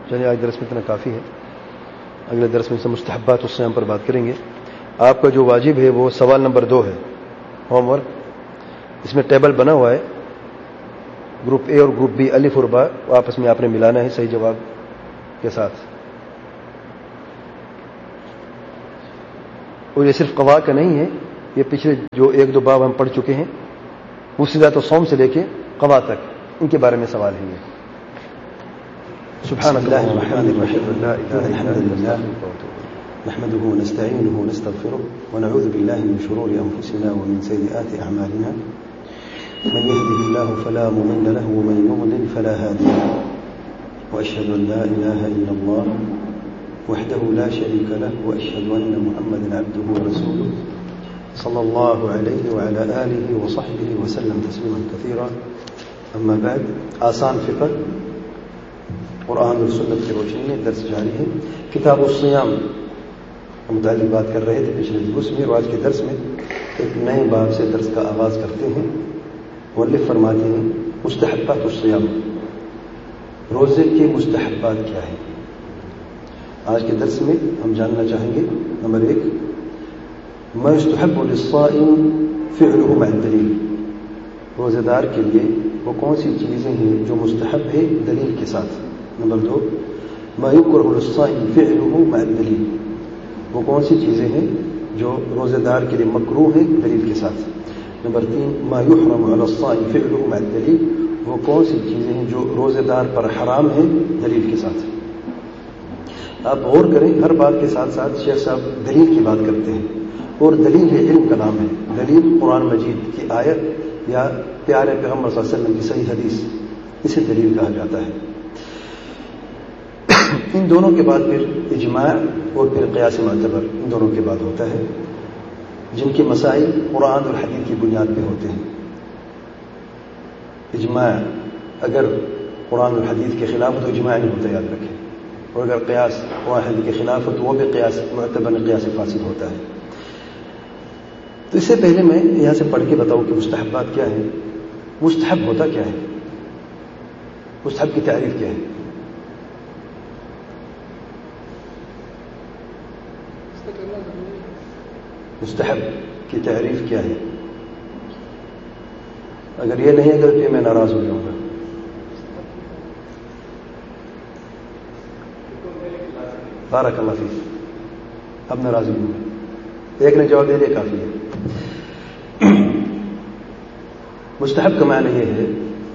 چلیے آج درس میں اتنا کافی ہے. اگلے درس میں سے مستحبات الصیام پر بات کریں گے. آپ کا جو واجب ہے وہ سوال نمبر 2 ہے، ہوم ورک. اس میں ٹیبل بنا ہوا ہے، گروپ اے اور گروپ بی، الف اور با آپس میں آپ نے ملانا ہے صحیح جواب کے ساتھ. اور یہ صرف قوا کا نہیں ہے، یہ پچھلے جو 1-2 باب ہم پڑھ چکے ہیں، وسیلۃ الصوم سے لے کے قوا تک، ان کے بارے میں سوال ہے. یہ سبحان الله الرحمن الرحيم. الحمد لله نحمده ونستعينه ونستغفره ونعوذ بالله من شرور أنفسنا ومن سيئات أعمالنا. من يهده الله فلا مضل له ومن يضلل فلا هادي له. وأشهد أن لا إله إلا الله وحده لا شريك له وأشهد أن محمدا عبده ورسوله صلى الله عليه وعلى آله وصحبه وسلم تسليما كثيرا. أما بعد، آسان فقہ قرآن اور سنت کی روشنی میں درس جاری ہے. کتاب الصیام متعلق بات کر رہے تھے پچھلے درس میں، اور آج کے درس میں ایک نئے باب سے درس کا آغاز کرتے ہیں. مؤلف فرماتے ہیں مستحبات الصیام، روزے کے مستحبات کیا ہیں. آج کے درس میں ہم جاننا چاہیں گے نمبر 1 ما يستحب للصائم فعله مع الدلیل. روزے دار کے لیے وہ کون سی چیزیں ہیں جو مستحب ہے دلیل کے ساتھ. نمبر 2 ما يكره للصائم فعله مع الدلیل، وہ کون سی چیزیں ہیں جو روزے دار کے لیے مکروہ ہیں دلیل کے ساتھ. نمبر 3 ما يحرم على الصائم فعله مع الدلیل، وہ کون سی چیزیں ہیں جو روزے دار پر حرام ہیں دلیل کے ساتھ. آپ غور کریں، ہر بات کے ساتھ ساتھ شیخ صاحب دلیل کی بات کرتے ہیں، اور دلیل ہے علم کا نام ہے. دلیل قرآن مجید کی آیت یا پیارے پیغمبر صلی اللہ علیہ وسلم کی صحیح حدیث، اسے دلیل کہا جاتا ہے. ان دونوں کے بعد پھر اجماع اور پھر قیاس معتبر، ان دونوں کے بعد ہوتا ہے، جن کے مسائل قرآن اور حدیث کی بنیاد پہ ہوتے ہیں. اجماع اگر قرآن اور حدیث کے خلاف ہو تو اجماع نہیں ہوتا، یاد رکھیں. اور اگر قیاس قرآن حدیث کے خلاف ہو تو وہ بھی قیاس معتبر قیاس فاسد ہوتا ہے. تو اس سے پہلے میں یہاں سے پڑھ کے بتاؤں کہ مستحبات کیا ہے. مستحب ہوتا کیا ہے، مستحب کی تعریف کیا ہے. مستحب کی تعریف کیا ہے؟ اگر یہ نہیں ہے تو پھر میں ناراض ہو جاؤں گا. بارک اللہ فیک. اب ناراض ہوں گا، ایک نے جواب دے دیا کافی ہے. مستحب کا معنی یہ ہے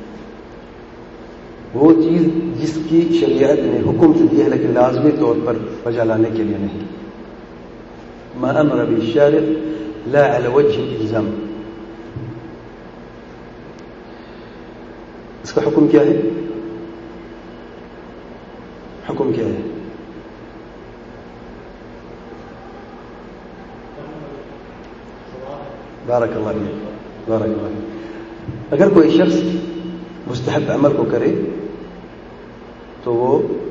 وہ چیز جس کی شریعت نے حکم سے دی ہے لیکن لازمی طور پر بجا لانے کے لیے نہیں. ما امر به الشارع لا على وجه الالزام. اس کا حکم کیا ہے؟ حکم کیا ہے؟ بارک اللہ فیک، بارک اللہ فیک. اگر کوئی شخص مستحب عمل کو کرے تو وہ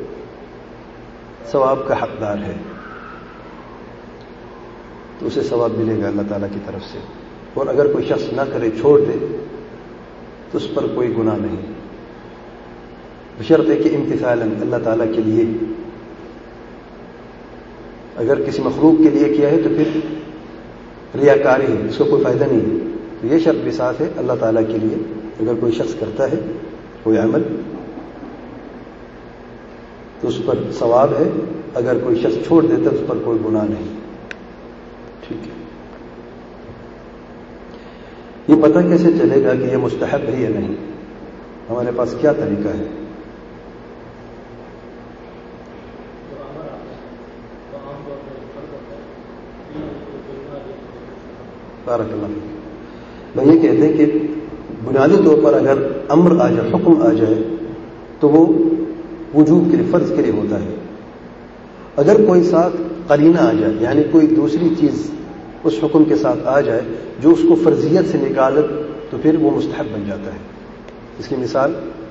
ثواب کا حقدار ہے، تو اسے ثواب ملے گا اللہ تعالیٰ کی طرف سے. اور اگر کوئی شخص نہ کرے، چھوڑ دے، تو اس پر کوئی گناہ نہیں، بشرط ہے کہ امتثالاً اللہ تعالیٰ کے لیے. اگر کسی مخلوق کے لیے کیا ہے تو پھر ریاکاری ہے، اس کو کوئی فائدہ نہیں ہے. تو یہ شرط بھی ساتھ ہے اللہ تعالیٰ کے لیے. اگر کوئی شخص کرتا ہے کوئی عمل تو اس پر ثواب ہے، اگر کوئی شخص چھوڑ دیتا ہے اس پر کوئی گناہ نہیں. ٹھیک ہے. یہ پتہ کیسے چلے گا کہ یہ مستحب ہے یا نہیں؟ ہمارے پاس کیا طریقہ ہے؟ بارک اللہ فیک. میں یہ کہتے ہیں کہ بنیادی طور پر اگر امر آ جائے، حکم آ جائے تو وہ وجوب کے لیے، فرض کے لیے ہوتا ہے. اگر کوئی ساتھ قرینہ آ جائے، یعنی کوئی دوسری چیز اس حکم کے ساتھ آ جائے جو اس کو فرضیت سے نکالے، تو پھر وہ مستحب بن جاتا ہے. اس کی مثال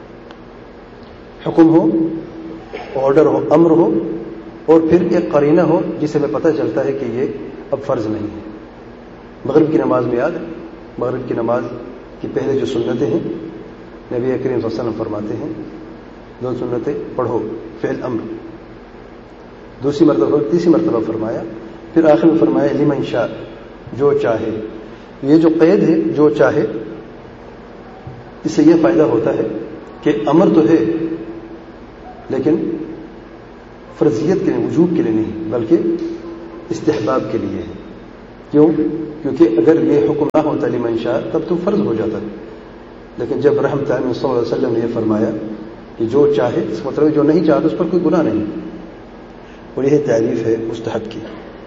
حکم ہو، آرڈر ہو، امر ہو، اور پھر ایک قرینہ ہو جسے میں پتہ چلتا ہے کہ یہ اب فرض نہیں ہے. مغرب کی نماز میں یاد ہے، مغرب کی نماز کی پہلے جو سنتیں ہیں نبی کریم صلی اللہ علیہ وسلم فرماتے ہیں 2 سنتیں پڑھو، فعل امر. دوسری مرتبہ، تیسری مرتبہ فرمایا. پھر آخر میں فرمایا لمن شاء، جو چاہے. یہ جو قید ہے جو چاہے، اس سے یہ فائدہ ہوتا ہے کہ امر تو ہے لیکن فرضیت کے لیے، وجوب کے لیے نہیں، بلکہ استحباب کے لیے ہے. کیوں؟ کیونکہ اگر یہ حکم نہ ہوتا لمن شاء تب تو فرض ہو جاتا. لیکن جب رحمت اللہ صلی اللہ علیہ وسلم نے یہ فرمایا کہ جو چاہے، اس مطلب جو نہیں چاہتا اس پر کوئی گناہ نہیں. اور یہ تعریف ہے مستحب کی.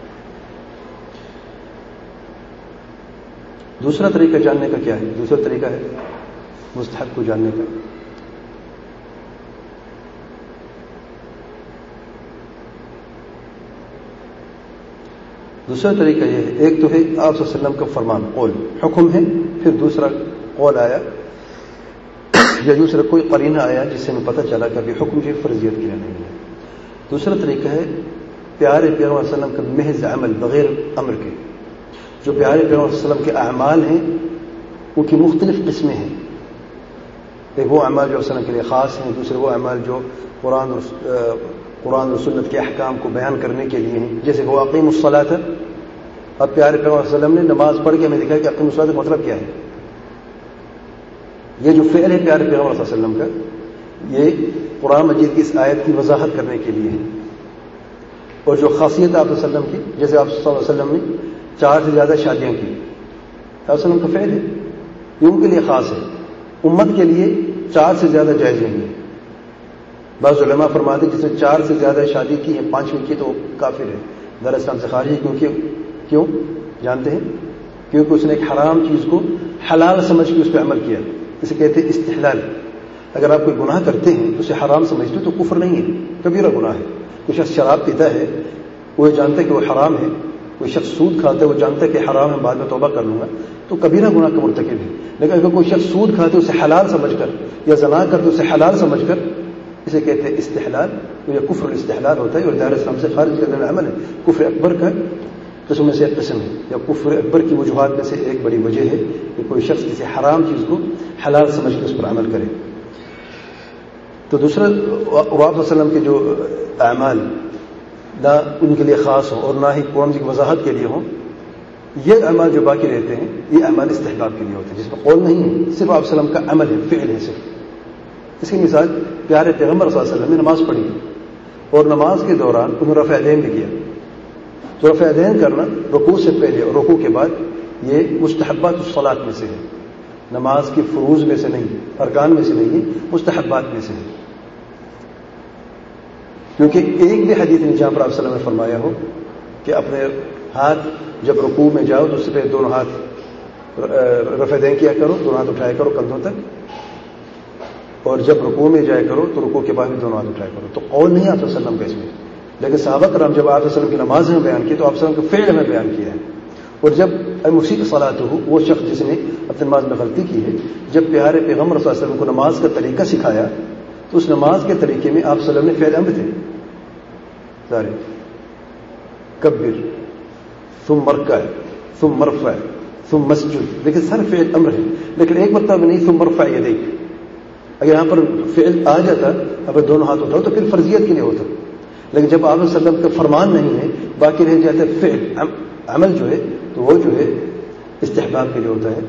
دوسرا طریقہ جاننے کا کیا ہے؟ دوسرا طریقہ ہے مستحب کو جاننے کا. دوسرا طریقہ یہ ہے، ایک تو ہے آپ صلی اللہ علیہ وسلم کا فرمان، قول، حکم ہے. پھر دوسرا قول آیا یا دوسرا کوئی قرینہ آیا جس سے ہمیں پتہ چلا کہ ابھی حکم جو فرضیت کے لیے نہیں ہے. دوسرا طریقہ ہے پیارے پیغمبر صلی اللہ علیہ وسلم کا محض عمل بغیر امر کے. جو پیارے پیغمبر صلی اللہ علیہ وسلم کے اعمال ہیں ان کی مختلف قسمیں ہیں. ایک وہ اعمال جو وسلم کے لیے خاص ہیں، دوسرے وہ اعمال جو قرآن اور سنت کے احکام کو بیان کرنے کے لیے ہیں. جیسے کہ وہ اقیم الصلاۃ. اب پیارے پیغمبر صلی اللہ علیہ وسلم نے نماز پڑھ کے ہمیں دکھایا کہ اقیم الصلاۃ کا مطلب کیا ہے. یہ جو فعل ہے پیارے پیغمبر صلی اللہ علیہ وسلم کا، یہ قرآن مجید کی اس آیت کی وضاحت کرنے کے لیے ہے. اور جو خاصیت آپ صلی اللہ علیہ وسلم کی، جیسے آپ صلی اللہ علیہ وسلم نے 4 سے زیادہ شادیاں کی، آپ صلی اللہ علیہ وسلم کا فعل ہے، یہ ان کے لیے خاص ہے. امت کے لیے 4 سے زیادہ جائز نہیں ہے. بعض علماء فرماتے ہیں جس نے 4 سے زیادہ شادی کی ہے، 5ویں کی تو کافر ہے، دار اسلام سے خارج ہے. کیوں جانتے ہیں؟ کیونکہ اس نے ایک حرام چیز کو حلال سمجھ کے اس پہ عمل کیا. اسے کہتے ہیں استحلال. اگر آپ کوئی گناہ کرتے ہیں تو اسے حرام سمجھتے تو کفر نہیں ہے، کبیرہ گناہ ہے. کوئی شخص شراب پیتا ہے، وہ جانتا ہے کہ وہ حرام ہے. کوئی شخص سود کھاتا ہے، وہ جانتا ہے کہ حرام ہے، بعد میں توبہ کر لوں گا، تو کبیرہ گناہ کا مرتکب ہے. لیکن اگر کوئی شخص سود کھاتے اسے حلال سمجھ کر، یا زنا کرتے اسے حلال سمجھ کر، اسے کہتے ہیں استحلال. یہ کفر الاستحلال ہوتا ہے اور دار اسلام سے خارج کرنے والا عمل ہے. کفر اکبر کا قسم میں سے ایک قسم ہے، یا کفر اکبر کی وجوہات میں سے ایک بڑی وجہ ہے کہ کوئی شخص کسی حرام چیز کو حلال سمجھ کے اس پر عمل کرے. تو دوسرا، آپ صلی اللہ علیہ وسلم کے جو اعمال نہ ان کے لیے خاص ہوں اور نہ ہی قرآن کی وضاحت کے لیے ہوں، یہ اعمال جو باقی رہتے ہیں یہ اعمال استحباب کے لیے ہوتے ہیں، جس میں قول نہیں ہے، صرف آپ صلی اللہ علیہ وسلم کا عمل ہے، فعل ہے صرف. اس کی مثال پیارے پیغمبر صلی اللہ علیہ وسلم نے نماز پڑھی اور نماز کے دوران انہوں نے رفع یدین بھی کیا. تو رفع یدین کرنا رکوع سے پہلے اور رکوع کے بعد یہ مستحبات الصلاۃ میں سے ہے، نماز کی فروض میں سے نہیں، ارکان میں سے نہیں ہے، مستحبات میں سے ہے. کیونکہ ایک بھی حدیث نہیں جہاں پر آپ صلی اللہ علیہ وسلم نے فرمایا ہو کہ اپنے ہاتھ جب رکوع میں جاؤ تو اس سے پہلے دونوں ہاتھ رفع یدین کیا کرو، دونوں ہاتھ اٹھایا کرو کندھوں تک، اور جب رکوع میں جایا کرو تو رکوع کے بعد بھی دونوں ہاتھ اٹھایا کرو. تو قول نہیں آپ صلی اللہ علیہ وسلم کا اس میں. لیکن صحابہ کرام جب آپ صلی اللہ علیہ وسلم کی نماز میں بیان کی تو آپ صلی اللہ علیہ وسلم کے فعل میں بیان کیا ہے. اور جب مسیء صلاۃ ہو، وہ شخص جس نے اپنی نماز میں غلطی کی ہے، جب پیارے پیغمبر صلی اللہ علیہ وسلم کو نماز کا طریقہ سکھایا تو اس نماز کے طریقے میں آپ صلی اللہ علیہ وسلم نے فعل امر تھے سارے، کبر ثم ارکع ثم ارفع ثم مسجد، دیکھیں سارے فعل امر ہیں. لیکن ایک مرتبہ نہیں ثم ارفع یدیک. اگر یہاں پر فعل آ جاتا اگر دونوں ہاتھ اٹھاؤ تو پھر فرضیت کے لیے ہوتا. لیکن جب آپ صلی اللہ علیہ وسلم کا فرمان نہیں ہے، باقی رہ جاتا ہے فعل، عمل جو ہے تو وہ جو ہے استحباب کے لیے ہوتا ہے.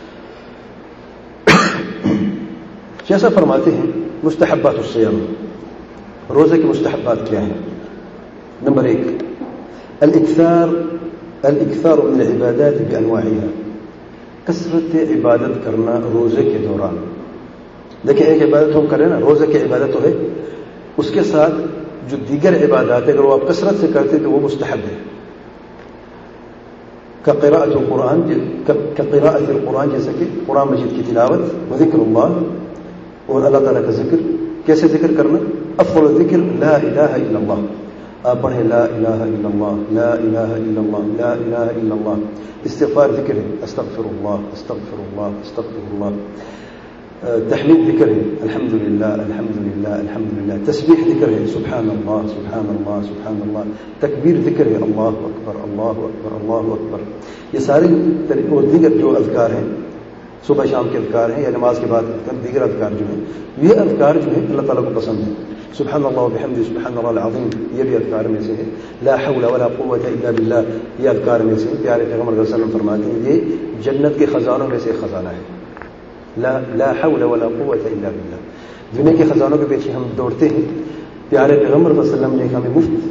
جیسا فرماتے ہیں مستحبات الصیام، روزے کے مستحبات کیا ہیں؟ نمبر 1 الاکثار من العبادات بانواعها، کثرت عبادت کرنا روزے کے دوران. دیکھیں ایک عبادت ہم کریں نا، روزے کی عبادت تو ہے، اس کے ساتھ جو دیگر عبادات اگر وہ آپ کثرت سے کرتے تو وہ مستحب ہے. كقراءة القرآن، جیسا کہ قرآن مجید کی تلاوت، وذکر اللہ، اور اللہ تعالیٰ کا ذکر. کیسے ذکر کرنا؟ افضل الذکر لا الہ الا اللہ. آپ پڑھیں لا الہ الا اللہ، لا الہ الا اللہ، لا الہ الا اللہ. استغفار ذکر ہے، استغفر اللہ استغفر اللہ استغفر اللہ. تحمید ذکر ہے، الحمدللہ الحمدللہ الحمدللہ. تسبیح ذکر ہے، سبحان اللہ سبحان اللہ سبحان اللہ. تکبیر ذکر ہے، اللہ اکبر اللہ اکبر اللہ اکبر. یہ سارے اور دیگر جو اذکار ہیں صبح شام کے اذکار ہیں یا نماز کے بعد دیگر اذکار جو ہیں، یہ اذکار جو ہیں اللہ تعالیٰ کو پسند ہے. سبحان اللہ وبحمدہ سبحان اللہ العظیم یہ بھی اذکار میں سے ہے. لا حول ولا قوت الا باللہ یہ اذکار میں سے. پیارے پیغمبر صلی اللہ علیہ وسلم فرماتے ہیں یہ جنت کے خزانوں میں سے ایک خزانہ ہے. لا حول ولا قوت الا باللہ. دنیا کے خزانوں کے پیچھے ہم دوڑتے ہیں، پیارے پیغمبر صلی اللہ علیہ وسلم نے ہمیں مفت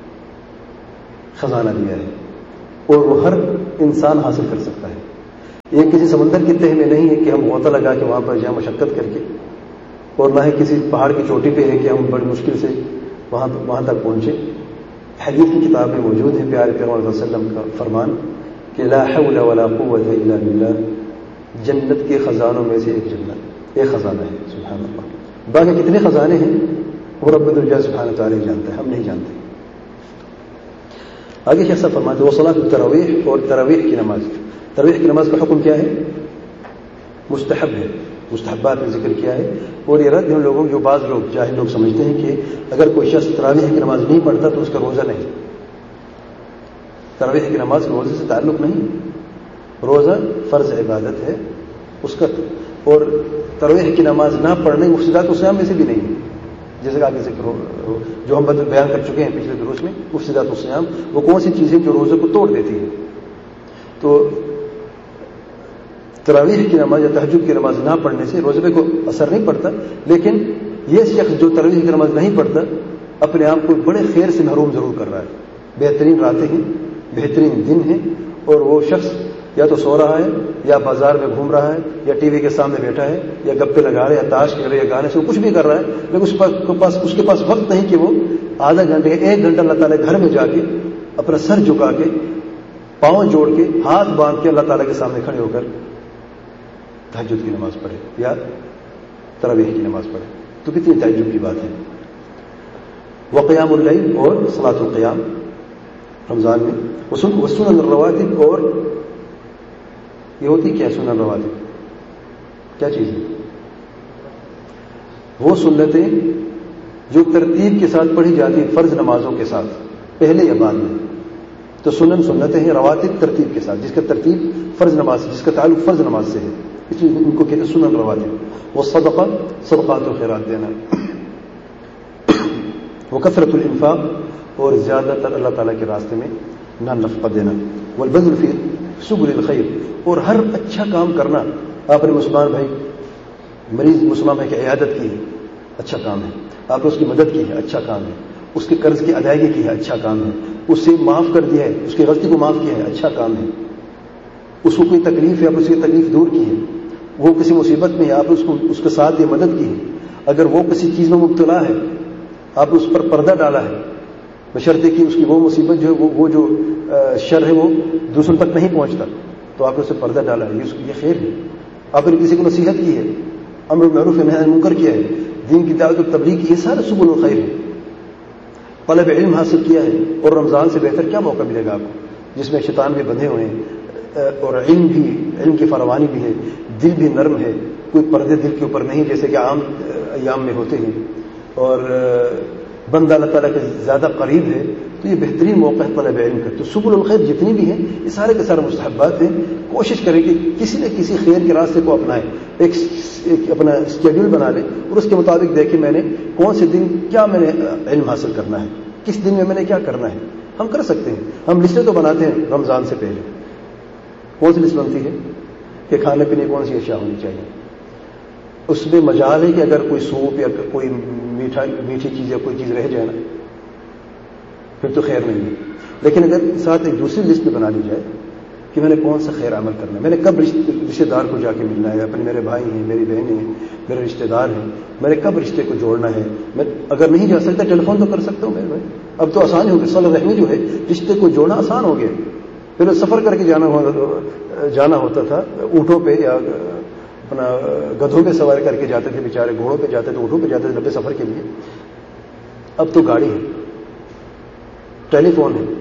خزانہ دیا ہے اور وہ ہر انسان حاصل کر سکتا ہے. یہ کسی سمندر کی تہ میں نہیں ہے کہ ہم غوطہ لگا کے وہاں پر جائیں مشقت کر کے، اور نہ ہی کسی پہاڑ کی چوٹی پہ ہے کہ ہم بڑی مشکل سے وہاں تک پہنچے. حدیث کی کتاب میں موجود ہے پیارے پیغمبر صلی اللہ علیہ وسلم کا فرمان کہ لا حول ولا قوت الا باللہ، جنت کے خزانوں میں سے ایک خزانہ ہے. سبحان اللہ. باقی کتنے خزانے ہیں وہ رب العزت سبحانہ تعالیٰ جانتا ہے، ہم نہیں جانتے. آگے شیخ صاحب فرماتے وہ صلاۃ التراویح اور تراویح کی نماز. تراویح کی نماز کا حکم کیا ہے؟ مستحب ہے. مستحبات میں ذکر کیا ہے. اور یہ رد ان لوگوں جو بعض لوگ جاہل لوگ سمجھتے ہیں کہ اگر کوئی شخص تراویح کی نماز نہیں پڑھتا تو اس کا روزہ نہیں. تراویح کی نماز روزے سے تعلق نہیں. روزہ فرض عبادت ہے اس کا، اور تراویح کی نماز نہ پڑھنے مفسدات الصیام میں سے بھی نہیں ہے. جیسے کہ آگے ذکر ہو جو ہم بیان کر چکے ہیں پچھلے دروس میں، مفسدات الصیام وہ کون سی چیزیں جو روزے کو توڑ دیتی ہیں. تو تراویح کی نماز یا تہجد کی نماز نہ پڑھنے سے روزے پہ کوئی اثر نہیں پڑتا، لیکن یہ شخص جو تراویح کی نماز نہیں پڑھتا اپنے آپ کو بڑے خیر سے محروم ضرور کر رہا ہے. بہترین راتیں ہیں، بہترین دن ہیں، اور وہ شخص یا تو سو رہا ہے یا بازار میں گھوم رہا ہے یا ٹی وی کے سامنے بیٹھا ہے یا گپے لگا رہا ہے یا تاش کھیل رہا ہے یا گانے سے کچھ بھی کر رہا ہے، لیکن اس کے پاس وقت نہیں کہ وہ آدھا گھنٹے 1 گھنٹہ اللہ تعالیٰ گھر میں جا کے اپنا سر جھکا کے پاؤں جوڑ کے ہاتھ باندھ کے اللہ تعالیٰ کے سامنے کھڑے ہو کر تہجد کی نماز پڑھے یا تراویح کی نماز پڑھے. تو کتنی تعجب کی بات ہے. وقیام اللیل اور صلاۃ القیام رمضان میں، وسنن الرواتب، اور یہ ہوتی کیا سنن الرواتب؟ کیا چیز ہے؟ وہ سنتیں جو ترتیب کے ساتھ پڑھی جاتی فرض نمازوں کے ساتھ پہلے یا بعد میں. تو سنتیں ہیں، رواتب ترتیب کے ساتھ، جس کا ترتیب فرض نماز، جس کا تعلق فرض نماز سے ہے، اس لیے ان کو کہتے ہیں سنن رواتب. وہ صدقات و خیرات دینا، وہ کثرت الانفاق، اور زیادہ تر اللہ تعالیٰ کے راستے میں نفقہ دینا. والبذل فی سبل الخیر، اور ہر اچھا کام کرنا. آپ نے مسلمان بھائی مریض مسلمان بھائی کی عیادت کی ہے، اچھا کام ہے. آپ نے اس کی مدد کی ہے، اچھا کام ہے. اس کے قرض کی ادائیگی کی ہے، اچھا کام ہے. اس سے معاف کر دیا ہے، اس کی غلطی کو معاف کیا ہے، اچھا کام ہے. اس کو کوئی تکلیف ہے، آپ اس کی تکلیف دور کی ہے. وہ کسی مصیبت میں ہے، آپ اس کے ساتھ یہ مدد کی ہے. اگر وہ کسی چیز میں مبتلا ہے، آپ نے اس پر پردہ ڈالا ہے، بشرطے کہ اس کی وہ مصیبت جو ہے وہ جو شر ہے وہ دوسروں تک نہیں پہنچتا، تو آپ نے اسے پردہ ڈالا ہے، یہ خیر ہے. آپ نے کسی کو نصیحت کی ہے، امر بالمعروف نہی عن المنکر کیا ہے، دین کی دعوت و تبلیغ کی، یہ سارے سبل الخیر ہے. طلب علم حاصل کیا ہے، اور رمضان سے بہتر کیا موقع ملے گا آپ کو، جس میں شیطان بھی بندھے ہوئے ہیں اور علم کی فراوانی بھی ہے، دل بھی نرم ہے، کوئی پردے دل کے اوپر نہیں جیسے کہ عام ایام میں ہوتے ہیں، اور بندہ اللہ تعالیٰ کے زیادہ قریب ہے. تو یہ بہترین موقع ہے طلب علم کا. تو سبل الخیر جتنی بھی ہیں یہ سارے کے سارے مستحبات ہیں. کوشش کریں کہ کسی نہ کسی خیر کے راستے کو اپنائیں، ایک اپنا اسکیڈول بنا لیں اور اس کے مطابق دیکھیں میں نے کون سے دن کیا میں نے علم حاصل کرنا ہے، کس دن میں نے کیا کرنا ہے. ہم کر سکتے ہیں. ہم لسٹیں تو بناتے ہیں رمضان سے پہلے. کون سی لسٹ بنتی ہے کہ کھانے پینے کون سی اشیاء ہونی چاہیے. اس میں مجال ہے کہ اگر کوئی سوپ یا کوئی میٹھی چیز یا کوئی چیز رہ جائے نا پھر تو خیر نہیں ہے. لیکن اگر ساتھ ایک دوسری لسٹ میں بنا لی جائے کہ میں نے کون سا خیر عمل کرنا ہے، میں نے کب رشتے دار کو جا کے ملنا ہے، اپنے میرے بھائی ہیں، میری بہنیں ہیں، میرے رشتے دار ہیں، میں نے کب رشتے کو جوڑنا ہے. میں اگر نہیں جا سکتا ٹیلی فون تو کر سکتا ہوں میرے بھائی. اب تو آسان ہو گیا، صلہ رحمی جو ہے رشتے کو جوڑنا آسان ہو گیا. پھر سفر کر کے جانا ہوتا تھا اونٹوں پہ یا اپنا گدھوں پہ سواری کر کے جاتے تھے بیچارے، گھوڑوں پہ جاتے تھے، اونٹوں پہ جاتے تھے لمبے سفر کے لیے. اب تو گاڑی ہے، ٹیلی فون ہے،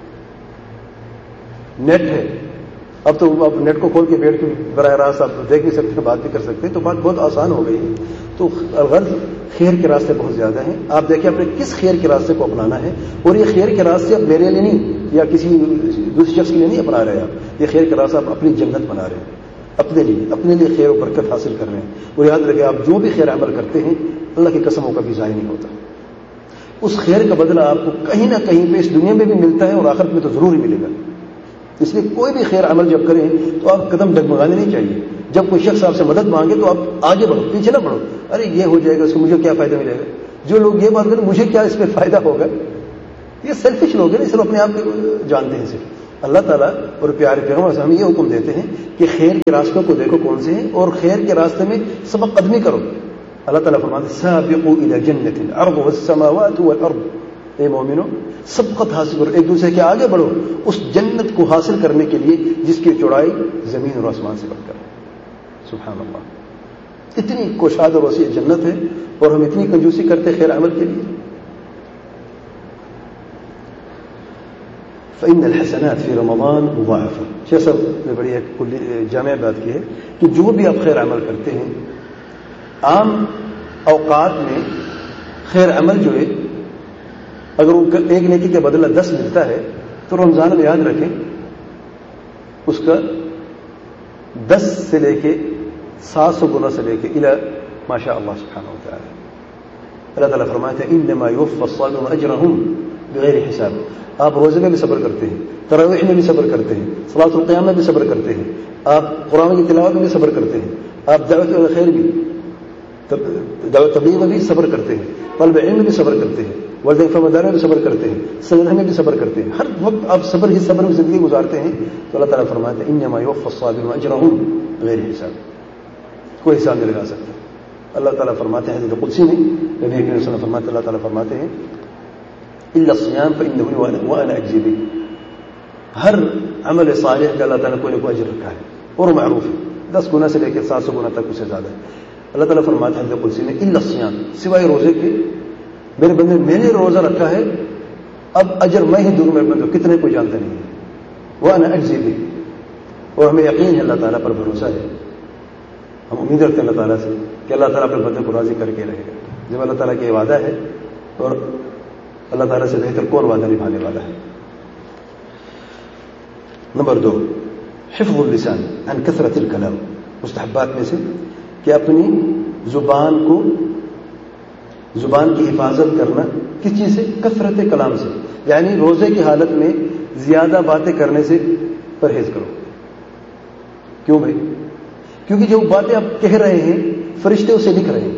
نیٹ ہے. اب تو آپ نیٹ کو کھول کے بیٹھ کے براہ راست آپ دیکھ بھی سکتے ہیں، بات بھی کر سکتے ہیں. تو بات بہت آسان ہو گئی ہے. تو غرض خیر کے راستے بہت زیادہ ہیں. آپ دیکھیں اپنے کس خیر کے راستے کو اپنانا ہے. اور یہ خیر کے راستے اب میرے لیے نہیں یا کسی دوسرے شخص کے لیے نہیں اپنا رہے آپ. یہ خیر کے راستے آپ اپنی جنت بنا رہے ہیں. اپنے لیے خیر و برکت حاصل کر رہے ہیں. اور یاد رکھیں آپ جو بھی خیر عمل کرتے ہیں اللہ کی قسم کا بھی ضائع نہیں ہوتا. اس خیر کا بدلہ آپ کو کہیں نہ کہیں پہ اس دنیا میں بھی ملتا ہے اور آخرت میں تو ضرور ہی ملے گا. اس لیے کوئی بھی خیر عمل جب کریں تو آپ قدم ڈگمگانے نہیں چاہیے. جب کوئی شخص آپ سے مدد مانگے تو آپ آگے بڑھو, پیچھے نہ بڑھو. ارے یہ ہو جائے گا, اس کو مجھے کیا فائدہ ملے گا. جو لوگ یہ بات کریں مجھے کیا اس میں فائدہ ہوگا, یہ سیلفش لوگ ہیں, صرف اپنے آپ کو جانتے ہیں. صرف اللہ تعالیٰ اور پیارے پیغمبر ہمیں یہ حکم دیتے ہیں کہ خیر کے راستوں کو دیکھو کون سے ہیں اور خیر کے راستے میں سبق قدمی کرو. اللہ تعالیٰ فرماتے ہیں سابقوا الی جنت عرضها السماوات والارض. اے مومنو سبقت حاصل کرو, ایک دوسرے کے آگے بڑھو اس جنت کو حاصل کرنے کے لیے جس کی چوڑائی زمین اور آسمان سے بڑھ کر ہے. سبحان اللہ, اتنی کوشاد اور وسیع جنت ہے اور ہم اتنی کنجوسی کرتے خیر عمل کے لیے. فإن الحسنات في رمضان مضاعفة. شیخ صاحب نے بڑی ایک جامع بات کی ہے کہ جو بھی آپ خیر عمل کرتے ہیں عام اوقات میں خیر عمل جو ہے اگر ان کا ایک نیکی کے بدلہ 10 ملتا ہے تو رمضان میں یاد رکھیں اس کا 10 سے لے کے 700 گنا سے لے کے الى ماشاء اللہ سبحانہ وتعالی. اللہ تعالیٰ فرماتے ہیں انما يوفى الصابرون اجرهم بغیر حساب. آپ روزے میں بھی صبر کرتے ہیں, تراویح میں بھی صبر کرتے ہیں, صلاۃ القیام میں بھی صبر کرتے ہیں, آپ قرآن کی تلاوت میں بھی صبر کرتے ہیں, آپ دعوت الخیر بھی دعوت تبلیغ میں بھی صبر کرتے ہیں, طلب علم میں بھی صبر کرتے ہیں, وظیفہ مدار میں بھی صبر کرتے ہیں, سجدہ میں بھی صبر کرتے ہیں. ہر وقت آپ صبر ہی صبر میں زندگی گزارتے ہیں تو اللہ تعالیٰ فرماتے ہیں انما يوفى الصابرون اجرهم بغیر حساب. کوئی حساب نہیں لگا سکتا. اللہ تعالیٰ فرماتے ہیں حدیث قدسی میں نبی کریم صلی اللہ علیہ وسلم فرماتے اللہ تعالیٰ فرماتے ہیں الا الصيام فانه وانا اجزي به. ہر عمل صالح کا اللہ تعالیٰ کوئی نہ کوئی اجر رکھا ہے اور معروف ہے, 10 گنا سے لے کے 700 گنا تک اسے زیادہ ہے. اللہ تعالیٰ فرماتے ہیں حدیث قدسی میں الا الصيام, سوائے روزے کے میرے بندے میں نے روزہ رکھا ہے اب اجر میں ہی دوں میرے بندے, کتنے کوئی جانتا نہیں ہے. وانا اجزي به. اور ہمیں یقین ہے اللہ تعالیٰ پر بھروسہ ہے, ہم امید رکھتے ہیں اللہ تعالیٰ سے کہ اللہ تعالیٰ اپنے بندے کو راضی کر کے رہے گا. جب اللہ تعالیٰ کا یہ وعدہ ہے اور اللہ تعالیٰ سے بہتر کون وعدہ نبھانے والا ہے. نمبر 2 حفظ اللسان عن کثرت الکلام. مستحبات میں سے کہ اپنی زبان کی حفاظت کرنا کس چیز سے؟ کثرت کلام سے. یعنی روزے کی حالت میں زیادہ باتیں کرنے سے پرہیز کرو. کیوں بھائی؟ کیونکہ جو باتیں آپ کہہ رہے ہیں فرشتے اسے لکھ رہے ہیں.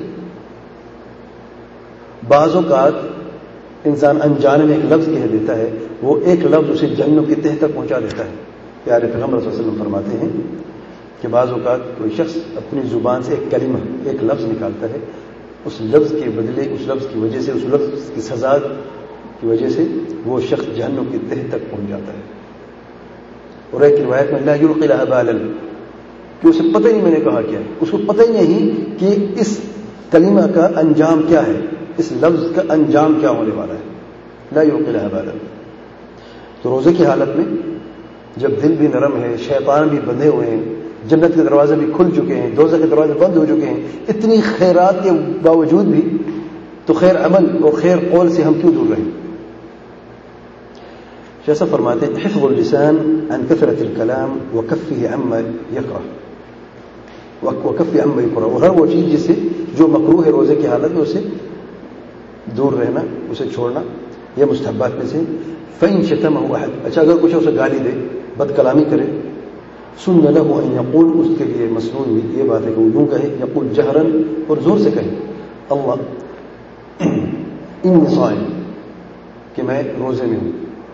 بعض اوقات انسان انجانے میں ایک لفظ کہہ دیتا ہے, وہ ایک لفظ اسے جہنم کی تہ تک پہنچا دیتا ہے. پیارے پیغمبر صلی اللہ علیہ وسلم فرماتے ہیں کہ بعض اوقات کوئی شخص اپنی زبان سے ایک کلمہ, ایک لفظ نکالتا ہے, اس لفظ کے بدلے, اس لفظ کی وجہ سے, اس لفظ کی سزا کی وجہ سے وہ شخص جہنم کی تہ تک پہنچ جاتا ہے. اور ایک روایت میں لا یلقی لها بالا, کہ اسے پتہ ہی نہیں میں نے کہا کیا ہے, اس کو پتہ ہی نہیں کہ اس کلمہ کا انجام کیا ہے, اس لفظ کا انجام کیا ہونے والا ہے. لا یلقی لها بالا. تو روزے کی حالت میں جب دل بھی نرم ہے, شیطان بھی بندھے ہوئے ہیں, جنت کے دروازے بھی کھل چکے ہیں, دوزخ کے دروازے بند ہو چکے ہیں, اتنی خیرات کے باوجود بھی تو خیر عمل اور خیر قول سے ہم کیوں دور رہیں؟ جیسا فرماتے ہیں حفظ اللسان عن كثرة الكلام وكفه عما يكره وكفه عما يكره. اور ہر وہ چیز جس سے جو مکروہ ہے روزے کی حالت میں اسے دور رہنا, اسے چھوڑنا, یہ مستحبات میں سے. فإن شتمه أحد, اچھا اگر کچھ اسے گالی دے, بد کلامی کرے, سن له ان يقول, اس کے لیے مسنون یہ بات ہے کہ وہ یوں کہے, يقول جہرا, اور زور سے کہے, اللہ انی صائم, کہ میں روزے میں ہوں.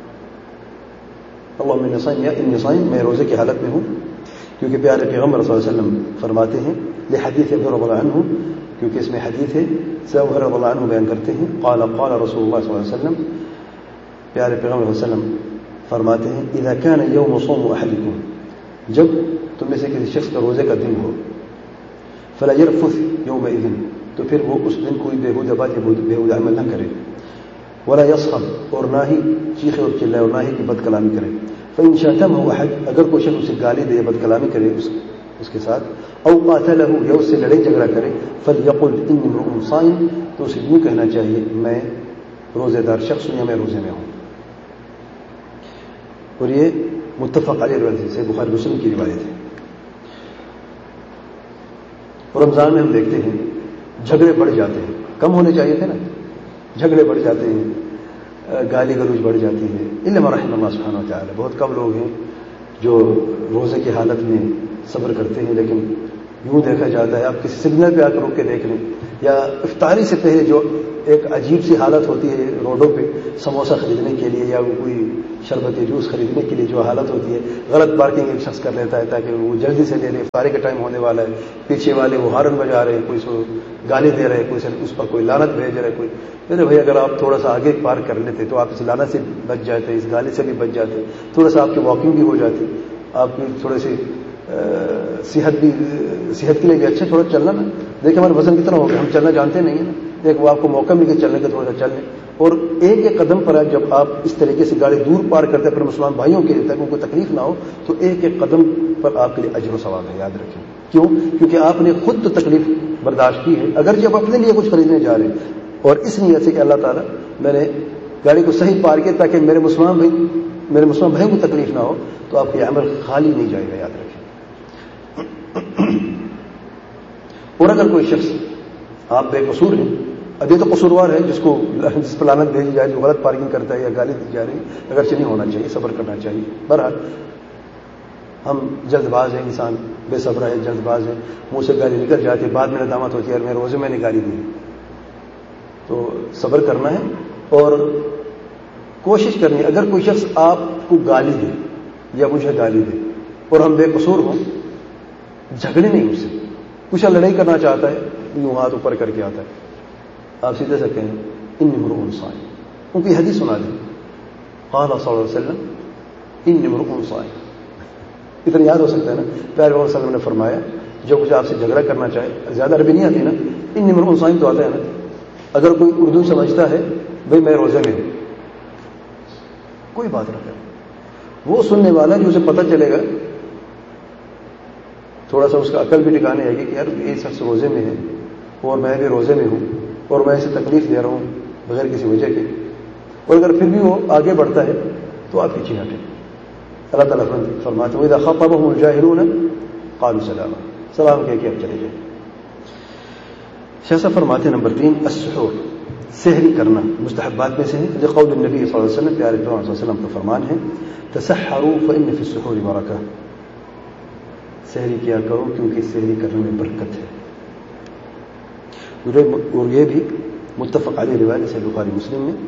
اللهم انی صائم, یا انی صائم, میں روزے کی حالت میں ہوں. کیونکہ پیارے پیغمبر صلی اللہ علیہ وسلم فرماتے ہیں لحدیث ابی رضی اللہ عنہ, کیونکہ اس میں حدیث ہے, ابو ہریرہ رضی اللہ عنہ بیان کرتے ہیں قال قال رسول اللہ صلی اللہ علیہ وسلم, پیارے پیغمبر صلی اللہ علیہ وسلم فرماتے ہیں اذا كان يوم صوم احدكم, جب تم میں سے کسی شخص کا روزے کا دن ہو, فلا يرفث يومئذ, تو پھر وہ اس دن کوئی بےہودہ بات یا بےہودہ عمل نہ کرے, ولا يصخب, اور نہ ہی چیخے اور چلائے, اور نہ ہی بد کلامی کرے. فإن شتمه أحد, اگر کوئی شخص اسے گالی دے, بد کلامی کرے اس کے ساتھ, او قاتله, یا اس سے لڑائی جھگڑا کرے, فليقل إني امرؤ صائم, تو اسے یوں کہنا چاہیے میں روزے دار شخص ہوں یا میں روزے میں ہوں. اور یہ متفق علیہ روایت سے, بخاری مسلم کی روایت ہے. رمضان میں ہم دیکھتے ہیں جھگڑے بڑھ جاتے ہیں، کم ہونے چاہیے تھے نا، جھگڑے بڑھ جاتے ہیں، گالی گلوچ بڑھ جاتی ہے، الا ما رحم اللہ سبحانہ و تعالی. بہت کم لوگ ہیں جو روزے کی حالت میں صبر کرتے ہیں، لیکن یوں دیکھا جاتا ہے، آپ کسی سگنل پہ آ کر رک کے دیکھ لیں، یا افطاری سے پہلے جو ایک عجیب سی حالت ہوتی ہے روڈوں پہ سموسہ خریدنے کے لیے یا کوئی شربت جوس خریدنے کے لیے جو حالت ہوتی ہے، غلط پارکنگ ایک شخص کر لیتا ہے تاکہ وہ جلدی سے لے لے، افطاری کا ٹائم ہونے والا ہے، پیچھے والے وہ ہارن بجا رہے ہیں، کوئی سو گالی دے رہے ہیں، کوئی اس پر کوئی لعنت بھیج رہے، کوئی ارے بھائی اگر آپ تھوڑا سا آگے پارک کر لیتے تو آپ اس لعنت سے بچ جاتے، اس گالی سے بھی بچ جاتے، تھوڑا سا آپ کی واکنگ بھی ہو جاتی، آپ کی تھوڑی سی صحت کے لیے بھی اچھا تھوڑا چلنا نا. دیکھیں ہمارا وزن کتنا ہو گیا، ہم چلنا جانتے نہیں ہیں نا. دیکھ وہ آپ کو موقع مل کے چلنے کا تھوڑا سا چل لیں. اور ایک ایک قدم پر جب آپ اس طریقے سے گاڑی دور پار کرتے ہیں اپنے مسلمان بھائیوں کے لیے تاکہ ان کو تکلیف نہ ہو، تو ایک ایک قدم پر آپ کے لیے اجر و ثواب ہے. یاد رکھیں کیوں؟ کیونکہ آپ نے خود تو تکلیف برداشت کی ہے، اگر جب اپنے لیے کچھ خریدنے جا رہے ہیں اور اس نیت سے کہ اللہ تعالیٰ میں نے گاڑی کو صحیح پار کیا تاکہ میرے مسلمان بھائیوں کو تکلیف نہ ہو، تو آپ کا عمل خالی نہیں جائے گا. یاد رکھیں. اور اگر کوئی شخص آپ بے قصور ہیں، اب یہ تو قصوروار ہے جس پر لعنت بھیجی جائے، جو غلط پارکنگ کرتا ہے یا گالی دی جا رہی ہے، اگرچہ نہیں ہونا چاہیے، صبر کرنا چاہیے. بہرحال ہم جلد باز ہیں، انسان بے صبر ہے، جلد باز ہے، منہ سے گالی نکل جاتی ہے، بعد میں ندامت ہوتی ہے اور میرے روزے میں نے گالی دی. تو صبر کرنا ہے اور کوشش کرنی ہے. اگر کوئی شخص آپ کو گالی دے یا مجھے گالی دے اور ہم بے قصور ہوں، جھگڑے نہیں اس سے، کچھ لڑائی کرنا چاہتا ہے، یوں ہاتھ اوپر کر کے آتا ہے، آپ سیدھے سے کہیں انی امرؤ صائم. ان کی حدیث سنا دیں، قال صلی اللہ علیہ وسلم انی امرؤ صائم. اتنا یاد ہو سکتا ہے نا. پیارے محمد صلی اللہ علیہ وسلم نے فرمایا جو کچھ آپ سے جھگڑا کرنا چاہے، زیادہ عربی نہیں آتی نا، انی امرؤ صائم تو آتا ہے نا. اگر کوئی اردو سمجھتا ہے بھئی میں روزے میں ہوں، کوئی بات نہ کرے. وہ سننے والا جو اسے پتہ چلے گا، تھوڑا سا اس کا عقل بھی ٹھکانے آئے گی کہ یار یہ شخص روزے میں ہے اور میں بھی روزے میں ہوں اور میں اسے تکلیف دے رہا ہوں بغیر کسی وجہ کے، اور اگر پھر بھی وہ آگے بڑھتا ہے تو آپ پیچھے ہٹیں. اللہ تعالیٰ فرماتے ہیں اذا خاطبهم الجاهلون قالوا سلاما. سلام کہہ کے اب چلے جائیں. شیخ صاحب فرماتے ہیں نمبر 3 السحور، سحری کرنا مستحبات میں سے ہے. لقول النبی صلی اللہ علیہ وسلم، پیارے پیغمبر صلی اللہ علیہ وسلم کا فرمان ہے تسحروا فإن في السحور برکہ. سحری کیا کرو کیونکہ سحری کرنے میں برکت ہے. اور یہ بھی متفق علیہ روایت سے بخاری مسلم میں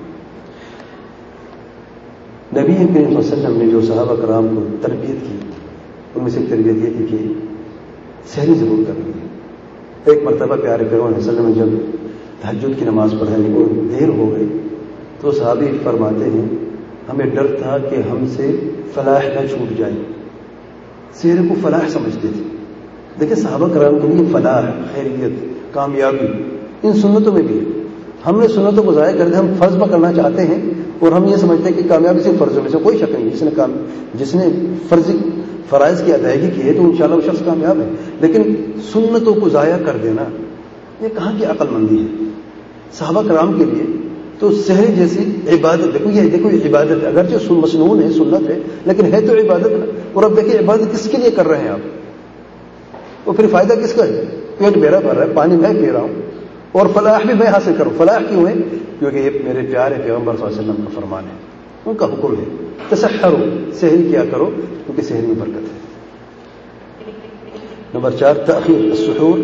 نبی کریم صلی اللہ علیہ وسلم نے جو صحابہ کرام کو تربیت کی، ان میں سے ایک تربیت یہ تھی کہ سحری ضرور کرنی ہے. ایک مرتبہ پیارے پیغمبر صلی اللہ علیہ وسلم نے جب تہجد کی نماز پڑھائی اور دیر ہو گئی تو صحابی فرماتے ہیں ہمیں ڈر تھا کہ ہم سے فلاح نہ چھوٹ جائے. سحر کو فلاح سمجھتے تھے. دیکھیں صحابہ کرام کے لیے فلاح، خیریت، کامیابی ان سنتوں میں بھی ہے. ہم نے سنتوں کو ضائع کر دیا، ہم فرض پکڑنا چاہتے ہیں اور ہم یہ سمجھتے ہیں کہ کامیابی صرف فرضوں میں سے. کوئی شک نہیں، جس نے فرائض کی ادائیگی کی ہے تو انشاءاللہ وہ شخص کامیاب ہے. لیکن سنتوں کو ضائع کر دینا یہ کہاں کی عقل مندی ہے. صحابہ کرام کے لیے تو سحری جیسی عبادت، دیکھو یہ عبادت ہے، اگرچہ مسنون ہے، سنت ہے، لیکن ہے تو عبادت نا. اور اب دیکھیں عبادت کس کے لیے کر رہے ہیں آپ، اور پھر فائدہ کس کا ہے؟ پیٹ میرا بھر رہا ہے، پانی میں پی رہا ہوں اور فلاح بھی میں حاصل کروں. فلاح کیوں ہے؟ کیونکہ یہ میرے پیارے پیغمبر صلی اللہ علیہ وسلم کا فرمان ہے، ان کا حکم ہے تسحروا، سحری کیا کرو کیونکہ سحری میں برکت ہے. نمبر 4 تأخیر السحور.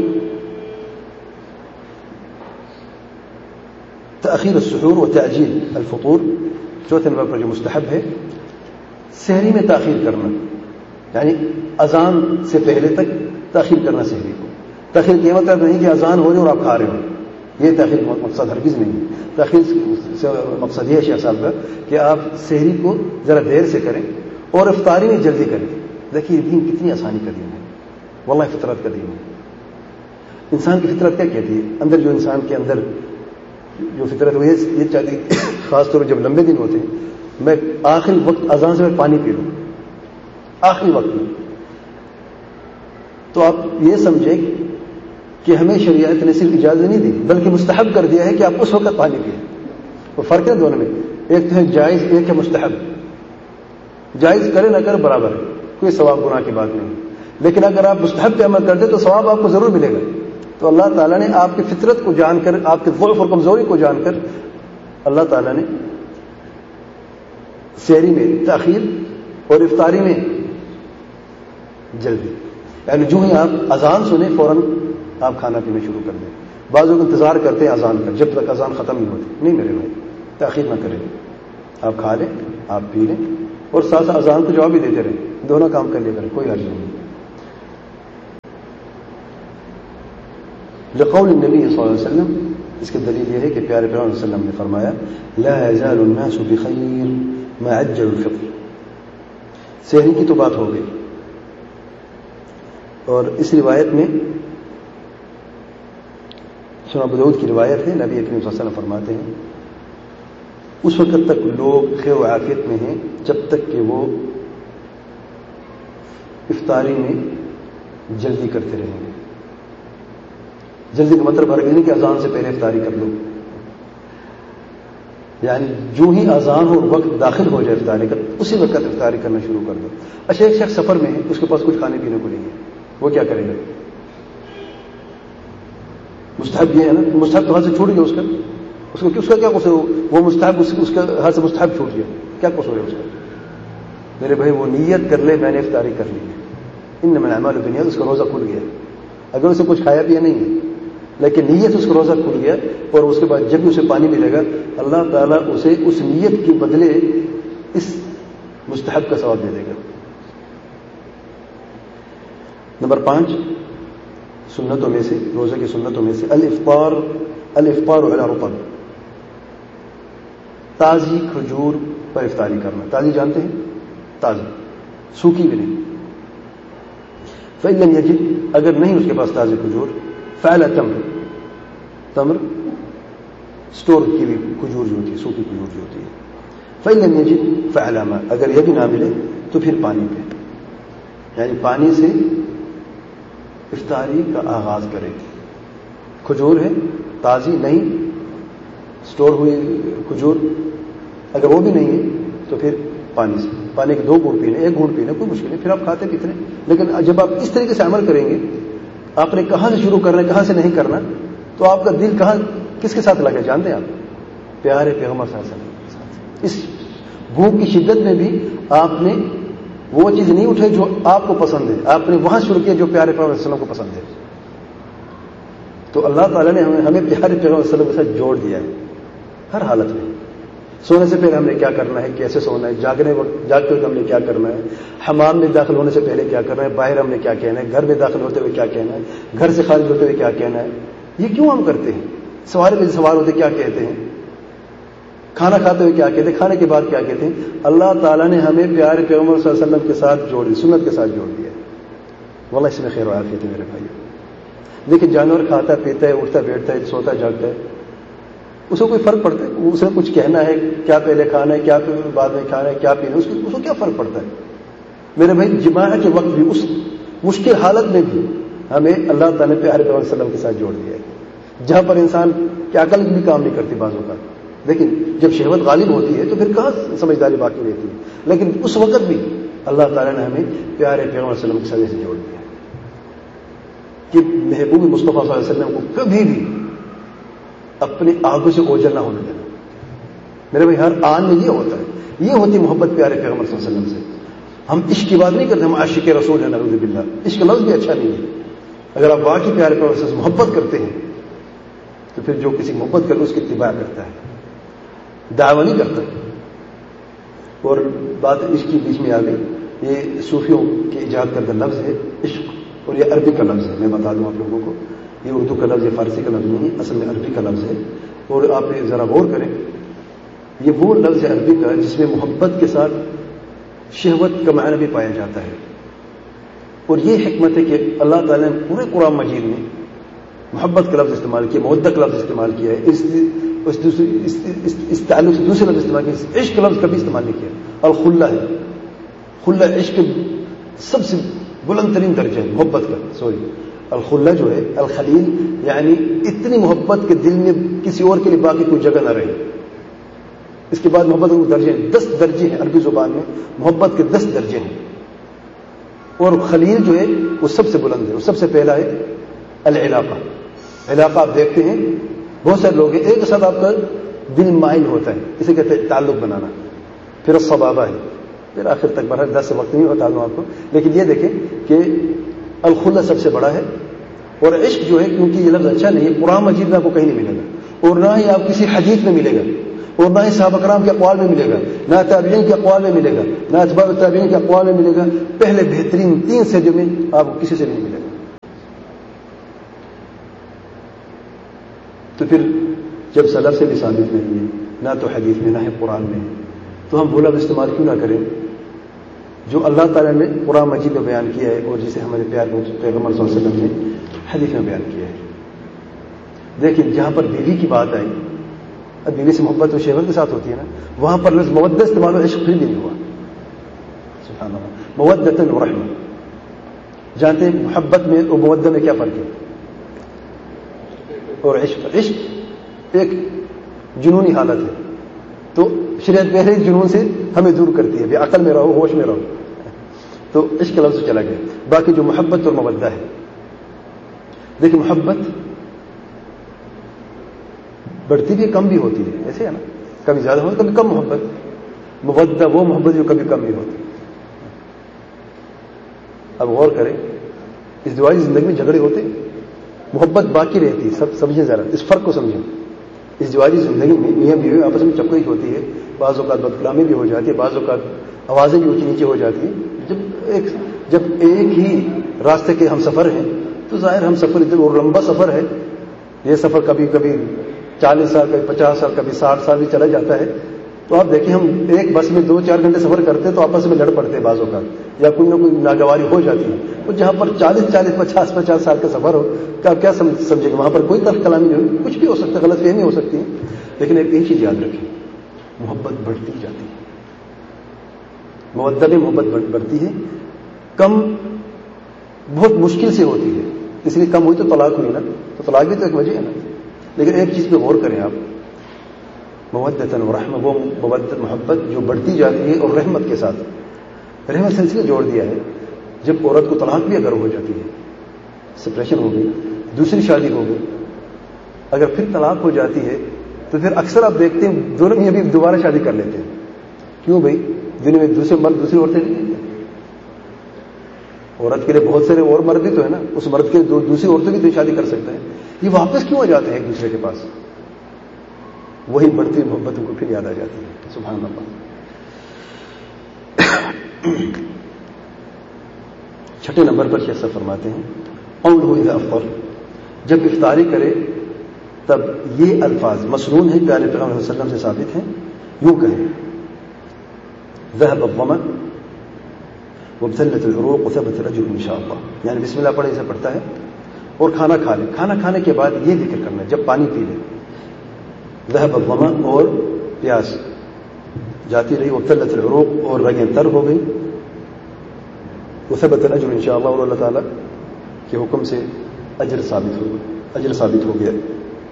تأخیر السحور و تعجیل الفطور. چوتھے نمبر پر جو مستحب ہے سحری میں تاخیر کرنا، یعنی اذان سے پہلے تک تاخیر کرنا. سحری کو تاخیر یہ مطلب نہیں کہ اذان ہو رہی اور آپ کھا رہے ہو، یہ تاخیر مقصد ہرگز نہیں ہے. تاخیر سے مقصد یہ ہے شیخ صاحب کا کہ آپ سحری کو ذرا دیر سے کریں اور افطاری میں جلدی کریں. دیکھیے دین کتنی آسانی کا دین ہے، واللہ فطرت کا دین ہے. انسان کی فطرت کیا کہتی ہے؟ اندر جو انسان کے اندر جو فطرت وہ یہ چاہتی ہے، خاص طور پر جب لمبے دن ہوتے ہیں، میں آخری وقت اذان سے میں پانی پی لوں آخری وقت میں. تو آپ یہ سمجھیں کہ ہمیں شریعت نے صرف اجازت نہیں دی بلکہ مستحب کر دیا ہے کہ آپ اس وقت پانی پئیں. تو فرق ہے دونوں میں، ایک تو ہے جائز، ایک ہے مستحب. جائز کرے نہ کرے برابر ہے، کوئی ثواب گناہ کی بات نہیں. لیکن اگر آپ مستحب پہ عمل کرتے تو ثواب آپ کو ضرور ملے گا. تو اللہ تعالیٰ نے آپ کی فطرت کو جان کر، آپ کے ضعف اور کمزوری کو جان کر اللہ تعالیٰ نے سحری میں تاخیر اور افطاری میں جلدی، یعنی جو ہی آپ اذان سنیں فوراً آپ کھانا پینا شروع کر دیں. بعض لوگ انتظار کرتے ہیں اذان کا، جب تک اذان ختم نہیں ہوتی. نہیں میرے بھائی، تاخیر نہ کریں، آپ کھا لیں، آپ پی لیں اور ساتھ ساتھ اذان کو جواب بھی دیتے رہیں. دونوں کام کر لیا کریں، کوئی حرج نہیں. لقول النبی صلی اللہ علیہ وسلم، اس کی دلیل یہ ہے کہ پیارے پیغمبر صلی اللہ علیہ وسلم نے فرمایا لا يزال الناس بخیر ما عجل الفطر. سحری کی تو بات ہو گئی، اور اس روایت میں سنن ابو داؤد کی روایت ہے، نبی کریم صلی اللہ علیہ وسلم فرماتے ہیں اس وقت تک لوگ خیر و عافیت میں ہیں جب تک کہ وہ افطاری میں جلدی کرتے رہیں گے. جلدی کا مطلب ہر نہیں کہ اذان سے پہلے افطاری کر لو، یعنی جو ہی اذان اور وقت داخل ہو جائے افطاری کا، اسی وقت افطاری کرنا شروع کر دو. اچھا، ایک شخص سفر میں ہے، اس کے پاس کچھ کھانے پینے کو نہیں ہے، وہ کیا کرے گا؟ مستحب یہ ہے نا، مستحب تو ہاتھ سے چھوٹ گیا اس کا کیا قصور؟ وہ مستحب اس کا ہاتھ سے مستحب چھوٹ گیا، کیا قصور ہے اس کا؟ میرے بھائی وہ نیت کر لے میں نے افطاری کر لی ہے، انما الاعمال بالنیات، اس کا روزہ کھل گیا. اگر اسے کچھ کھایا پیا نہیں ہے لیکن نیت اس کا روزہ کھل گیا، اور اس کے بعد جب بھی اسے پانی ملے گا اللہ تعالیٰ اسے اس نیت کے بدلے اس مستحب کا ثواب دے دے گا. نمبر 5 سنتوں میں سے، روزہ کی سنتوں میں سے الافطار علی رطب، تازی کھجور پر افطاری کرنا. تازی جانتے ہیں؟ تازی، سوکھی بھی نہیں. فإن لم يجد، اگر نہیں اس کے پاس تازی کھجور، فعلی تمر سٹور کی ہوئی کھجور جو ہوتی ہے، سوکھی کھجور جو ہوتی ہے. فإن لم يجد فعلی ماء، اگر یہ بھی نہ ملے تو پھر پانی پہ، یعنی پانی سے افطاری کا آغاز کرے. کھجور ہے تازی نہیں، سٹور ہوئی کھجور، اگر وہ بھی نہیں ہے تو پھر پانی سے، پانی کے 2 گھونٹ پینے، 1 گھونٹ پینے، کوئی مشکل نہیں، پھر آپ کھاتے پیتے ہیں. لیکن جب آپ اس طریقے سے عمل کریں گے، آپ نے کہاں سے شروع کرنا ہے کہاں سے نہیں کرنا، تو آپ کا دل کہاں کس کے ساتھ لگے جانتے ہیں آپ؟ پیارے پیغمبر صلی اللہ علیہ وسلم کے ساتھ. اس بھوک کی شدت میں بھی آپ نے وہ چیز نہیں اٹھائی جو آپ کو پسند ہے، آپ نے وہاں شروع کیا جو پیارے پیغمبر صلی اللہ علیہ وسلم کو پسند ہے. تو اللہ تعالیٰ نے ہمیں پیارے پیغمبر صلی اللہ علیہ وسلم کے ساتھ جوڑ دیا ہے ہر حالت میں. سونے سے پہلے ہم نے کیا کرنا ہے، کیسے سونا ہے، جاگتے وقت ہم نے کیا کرنا ہے، حمام میں داخل ہونے سے پہلے کیا کرنا ہے، باہر ہم نے کیا کہنا ہے، گھر میں داخل ہوتے ہوئے کیا کہنا ہے، گھر سے خارج ہوتے ہوئے کیا کہنا ہے. یہ کیوں ہم کرتے ہیں؟ سوارے میں سوار ہوتے کیا کہتے ہیں، کھانا کھاتے ہوئے کیا کہتے ہیں، کھانے کے بعد کیا کہتے ہیں. اللہ تعالیٰ نے ہمیں پیارے پیغمبر صلی اللہ علیہ وسلم کے ساتھ جوڑ دی، سنت کے ساتھ جوڑ دیا. واللہ اس میں خیر و عافیت ہے میرے بھائی. لیکن جانور کھاتا پیتا ہے، اٹھتا بیٹھتا ہے، سوتا جاگتا ہے، اسے کوئی فرق پڑتا ہے؟ اسے کچھ کہنا ہے کیا پہلے کھانا ہے، کیا بعد میں کھانا ہے، کیا پینا ہے، اس کو کیا فرق پڑتا ہے؟ میرے بھائی جماع کے وقت بھی، اس مشکل حالت میں بھی ہمیں اللہ تعالیٰ نے پیارے پیغمبر صلی اللہ علیہ وسلم کے ساتھ جوڑ دیا ہے، جہاں پر انسان کی عقل بھی کام نہیں کرتی بعض اوقات. لیکن جب شہوت غالب ہوتی ہے تو پھر کہاں سمجھداری باقی رہتی ہے. لیکن اس وقت بھی اللہ تعالیٰ نے ہمیں پیارے پیغمبر صلی اللہ علیہ وسلم کے ساتھ ایسے جوڑ دیا کہ محبوب مصطفیٰ صلی اللہ علیہ وسلم کو کبھی بھی اپنے آنکھوں سے اوجھل نہ ہونے دینا. میرے بھائی ہر آن میں یہ ہوتا ہے، یہ ہوتی محبت پیارے پیغمبر صلی اللہ علیہ وسلم سے. ہم عشق کی بات نہیں کرتے، ہم عاشق رسول ہیں نعوذ باللہ. عشق لفظ بھی اچھا نہیں ہے. اگر آپ واقعی پیارے پیغمبر سے محبت کرتے ہیں تو پھر جو کسی محبت کرے اس کی اتباع کرتا ہے، دعویٰ نہیں کرتا. اور بات عشق کی بیچ میں آ گئی، یہ صوفیوں کے ایجاد کردہ لفظ ہے عشق، اور یہ عربی کا لفظ ہے. میں بتا دوں آپ لوگوں کو، یہ اردو کا لفظ ہے، فارسی کا لفظ نہیں ہے، اصل میں عربی کا لفظ ہے. اور آپ ذرا غور کریں، یہ وہ لفظ ہے عربی کا جس میں محبت کے ساتھ شہوت کا معنی بھی پایا جاتا ہے. اور یہ حکمت ہے کہ اللہ تعالیٰ نے پورے قرآن مجید میں محبت کا لفظ استعمال کیا، مودت کا لفظ استعمال کیا ہے، اس تعلق سے دوسرے لفظ استعمال کیا. عشق کا لفظ کبھی استعمال نہیں کیا. الخلہ ہے، خلہ عشق سب سے بلند ترین درجہ ہے محبت کا. الخلہ جو ہے، الخلیل یعنی اتنی محبت کے دل میں کسی اور کے لیے باقی کوئی جگہ نہ رہے. اس کے بعد محبت کے درجے ہیں، 10 درجے ہیں عربی زبان میں، محبت کے 10 درجے ہیں. اور خلیل جو ہے وہ سب سے بلند ہے. وہ سب سے پہلا ہے العلاقہ، علاقہ آپ دیکھتے ہیں بہت سارے لوگ ہیں، ایک ساتھ آپ کا دل مائل ہوتا ہے، اسے کہتے ہیں تعلق بنانا. پھر الصبابہ ہے، پھر آخر تک بڑھا 10 سے وقت نہیں بتا دوں آپ کو. لیکن یہ دیکھیں کہ الخلہ سب سے بڑا ہے. اور عشق جو ہے، کیونکہ یہ لفظ اچھا نہیں ہے، قرآن مجید میں آپ کو کہیں نہیں ملے گا، اور نہ ہی آپ کسی حدیث میں ملے گا، اور نہ ہی صحابہ کرام کے اقوال میں ملے گا، نہ تابعین کے اقوال میں ملے گا، نہ اتباع التابعین کے اقوال میں ملے گا. پہلے بہترین 3 سجدوں میں آپ کو کسی سے نہیں ملے گا. تو پھر جب سلف سے بھی ثابت نہیں ہے، نہ تو حدیث میں، نہ ہے قرآن میں، تو ہم وہ لفظ استعمال کیوں نہ کریں جو اللہ تعالیٰ نے قرآن مجید میں بیان کیا ہے، اور جسے ہمارے پیغمبر صلی اللہ علیہ وسلم نے حدیث میں بیان کیا ہے. دیکھیں جہاں پر بیوی کی بات آئی، اب بیوی سے محبت و شہوت کے ساتھ ہوتی ہے نا، وہاں پر لفظ مودہ استعمال ہوا، عشق پھر بھی نہیں ہوا. سبحان اللہ. مودۃ و رحمہ. جانتے ہیں محبت میں اور مودہ میں کیا فرق ہے؟ اور عشق ایک جنونی حالت ہے، تو شریعت پہلے جنون سے ہمیں دور کرتی ہے، بے عقل میں رہو، ہوش میں رہو. تو عشق کا لفظ چلا گیا. باقی جو محبت اور مودہ ہے، دیکھیں محبت بڑھتی بھی کم بھی ہوتی ہے، ایسے ہے نا، کبھی زیادہ ہوتی کبھی کم. محبت مودہ وہ محبت جو کبھی کم بھی ہوتی. اب غور کریں، اس دعائی زندگی میں جھگڑے ہوتے، محبت باقی رہتی. سب سمجھیں ذرا، اس فرق کو سمجھیں. اس دعائی زندگی میں میاں بیوی آپس میں چپکوئی ہوتی ہے، بعض اوقات بدکلامی بھی ہو جاتی ہے، بعض اوقات آوازیں بھی اونچی نیچے ہو جاتی ہیں. جب ایک ہی راستے کے ہم سفر ہیں تو ظاہر ہم سفر اتنا اور لمبا سفر ہے، یہ سفر کبھی کبھی 40 سال، کبھی 50 سال، کبھی 60 سال بھی چلا جاتا ہے. تو آپ دیکھیں ہم ایک بس میں 2-4 گھنٹے سفر کرتے ہیں تو آپس میں لڑ پڑتے ہیں بعض اوقات، یا کوئی نہ کوئی ناگواری ہو جاتی ہے. تو جہاں پر 40-50 سال کا سفر ہو تو آپ کیا سمجھیں گے؟ وہاں پر کوئی تلخ کلامی نہیں ہوگی، کچھ بھی ہو سکتا ہے، غلط فہمی ہو سکتی ہے. لیکن ایک چیز یاد رکھیں، محبت بڑھتی جاتی ہے. مودہ میں محبت بڑھتی ہے. کم بہت مشکل سے ہوتی ہے، اس لیے کم ہوئی تو طلاق ہوئی نا، تو طلاق بھی تو ایک وجہ ہے نا. لیکن ایک چیز پہ غور کریں آپ، مودۃ و رحمہ، وہ محبت جو بڑھتی جاتی ہے اور رحمت کے ساتھ. رحمت سے اس لیے جوڑ دیا ہے، جب عورت کو طلاق بھی اگر ہو جاتی ہے، سپریشن ہو گئی، دوسری شادی ہو گئی، اگر پھر طلاق ہو جاتی ہے تو پھر اکثر آپ دیکھتے ہیں دونوں میں بھی دوبارہ شادی کر لیتے ہیں. کیوں بھائی؟ دنیا میں دوسرے مرد دوسری عورتیں نہیں ہیں. عورت کے لیے بہت سارے اور مرد بھی تو ہے نا، اس مرد کے دوسری عورتیں بھی تو شادی کر سکتے ہیں. یہ واپس کیوں آ جاتے ہیں ایک دوسرے کے پاس؟ وہی بڑھتی محبت کو پھر یاد آ جاتی ہے. سبحان اللہ. چھٹے نمبر پر شیخ صاحب فرماتے ہیں، قولہ اذا افطر، جب افطاری کرے تب یہ الفاظ مسنون ہیں، پیارے پیغمبر صلی اللہ علیہ وسلم سے ثابت ہیں. یوں کہیں، ذهب الظمأ وابتلت العروق وثبت الاجر ان شاء اللہ. یعنی بسم اللہ پڑھے، اسے پڑھتا ہے اور کھانا کھا لے. کھانا کھانے کے بعد یہ ذکر کرنا ہے جب پانی پی لے، ذهب الظمأ، اور پیاس جاتی رہی، وابتلت العروق، اور رگیں تر ہو گئی، وثبت الاجر ان شاء اللہ، اور اللہ تعالیٰ کے حکم سے اجر ثابت ہو گیا.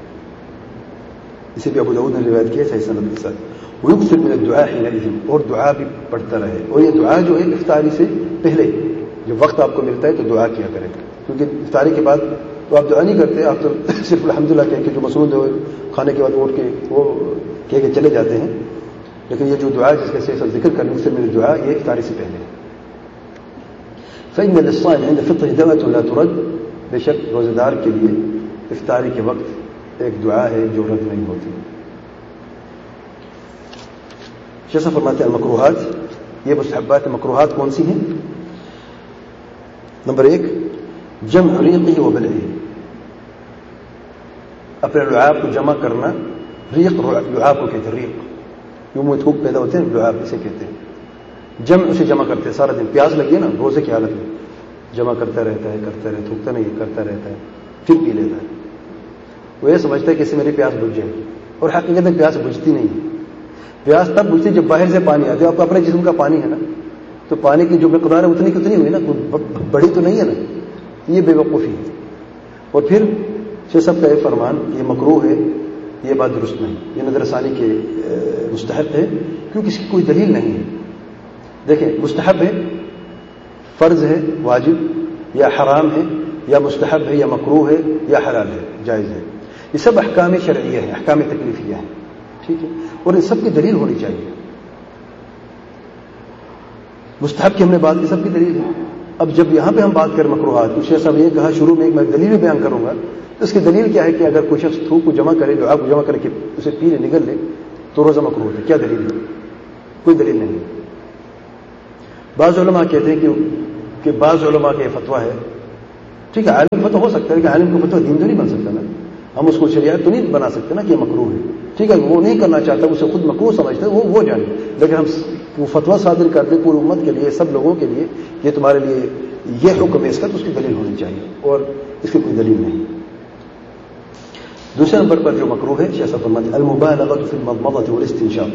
اسے بھی ابو داؤد نے روایت کیا صحیح سند کے ساتھ. ويكثر من الدعاء حينئذ، اور دعا بھی پڑھتا رہے. اور یہ دعا جو ہے افطاری سے پہلے جو وقت آپ کو ملتا ہے تو دعا کیا کریں، کیونکہ افطاری کے بعد تو آپ دعا نہیں کرتے، آپ تو صرف الحمدللہ کہہ کے جو مسعود ہو کھانے کے بعد اٹھ کے وہ کہہ کے چلے جاتے ہیں. لیکن یہ جو دعا جس کا صحیح ذکر کرنے سے میری دعا یہ افطاری سے پہلے. فإن للصائم عند فطره دعوة لا ترد، بے شک روزہ دار کے لیے افطاری کے وقت ایک دعا ہے جو رد نہیں ہوتی. شیخ صاحب فرماتے ہیں المکروہات، یہ مستحبات مکروہات کون سی ہیں؟ نمبر 1، جمع ریقہ و بلعہ، اپنے لعاب کو جمع کرنا. ریق لعاب کو کہتے ہیں، ریق یوں منہ تھوک پیدا ہوتے ہیں، لعاب اسے کہتے ہیں. جمع اسے جمع کرتے ہیں، سارا دن پیاس لگی ہے نا روزے کی حالت میں، جمع کرتا رہتا ہے، تھوکتا نہیں، کرتا رہتا ہے، پھر پی لیتا ہے. وہ یہ سمجھتا ہے کہ اس سے میری پیاس بجھ جائے گی، اور حقیقت میں پیاس بجھتی نہیں ہے. پیاس تب بجھتی جب باہر سے پانی آتا ہے. آپ کو اپنے جسم کا پانی ہے نا، تو پانی کی جو مقدار ہے اتنی کی اتنی ہوئی نا، بڑی تو نہیں ہے نا. یہ بے وقوفی ہے. اور پھر شیخ صاحب کا یہ فرمان یہ مکروہ ہے، یہ بات درست نہیں، یہ نظر ثانی کے مستحب ہے، کیونکہ اس کی کوئی دلیل نہیں ہے. دیکھیں، مستحب ہے، فرض ہے، واجب یا حرام ہے، یا مستحب ہے یا مکروہ ہے یا حلال ہے جائز ہے. یہ سب احکام شرعیہ ہیں, احکام تکلیفیہ ہیں, ٹھیک ہے, اور ان سب کی دلیل ہونی چاہیے. مستحب کی ہم نے بات کی, سب کی دلیل ہے. اب جب یہاں پہ ہم بات کریں مکروہات, کچھ ایسا یہ کہا شروع میں میں دلیل بھی بیان کروں گا, تو اس کی دلیل کیا ہے کہ اگر کوئی شخص تھوک کو جمع کرے, دعا کو جمع کر کے اسے پی لے, نگل لے, تو روزہ مکروہ ہے. کیا دلیل ہے؟ کوئی دلیل نہیں ہے. بعض علماء کہتے ہیں کہ بعض علماء کا یہ فتویٰ ہے, ٹھیک ہے, عالم فتویٰ ہو سکتا ہے کہ عالم کو فتویٰ دین تو نہیں بن سکتا نا, ہم اس کو شریعت تو نہیں بنا سکتے نا کہ یہ مکروہ ہے, ٹھیک ہے, وہ نہیں کرنا چاہتا, اسے خود مکروہ سمجھتا ہے, وہ جانے, لیکن ہم وہ فتویٰ صادر کر دیں پوری امت کے لیے, سب لوگوں کے لیے, یہ تمہارے لیے یہ حکم ہے اس کا, تو اس کی دلیل ہونی چاہیے, اور اس کی کوئی دلیل نہیں. دوسرے نمبر پر جو مکروہ ہے, شیخ صاحب فرماتے ہیں المبالغۃ فی المضمضۃ والاستنشاق,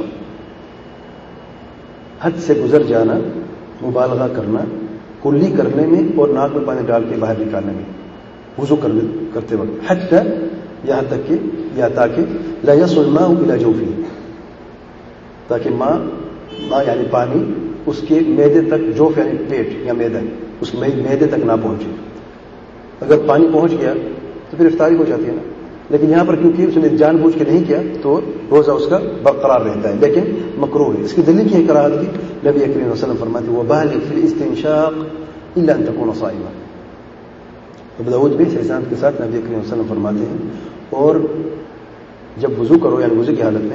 حد سے گزر جانا, مبالغہ کرنا کلی کرنے میں اور ناک میں پانی ڈال کے باہر نکالنے میں, وضو کرتے وقت, حتی یہاں تک کہ یا تاکہ لا یصل الماء الی جوفہ, تاکہ ماء یعنی پانی اس کے معدے تک, جوف یعنی پیٹ یا معدہ, اس معدے تک نہ پہنچے. اگر پانی پہنچ گیا تو پھر افطاری ہو جاتی ہے نا, لیکن یہاں پر کیونکہ اس نے جان بوجھ کے نہیں کیا تو روزہ اس کا برقرار رہتا ہے, لیکن مکروہ ہے. اس کی دلیل کی ہے کراہت کی, نبی کریم صلی اللہ علیہ وسلم فرماتے ہیں وبالغ فی الاستنشاق الا ان تكون صائما. ابو داؤد بھی صحیح سند کے ساتھ نبی کریم صلی اللہ علیہ وسلم فرماتے ہیں, اور جب وضو کرو یعنی وضو کی حالت میں